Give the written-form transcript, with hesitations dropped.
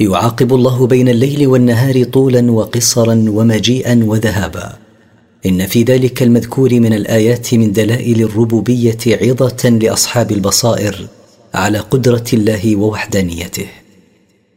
يعاقب الله بين الليل والنهار طولا وقصرا ومجيئا وذهابا. إن في ذلك المذكور من الآيات من دلائل الربوبية عظة لأصحاب البصائر على قدرة الله ووحدانيته.